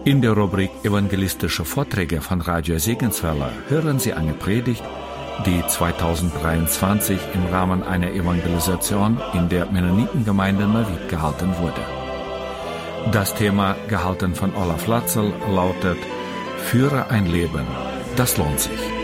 In der Rubrik Evangelistische Vorträge von Radio Segenswelle hören Sie eine Predigt, die 2023 im Rahmen einer Evangelisation in der Mennonitengemeinde Neuwied gehalten wurde. Das Thema, gehalten von Olaf Latzel, lautet: Führe ein Leben, das lohnt sich.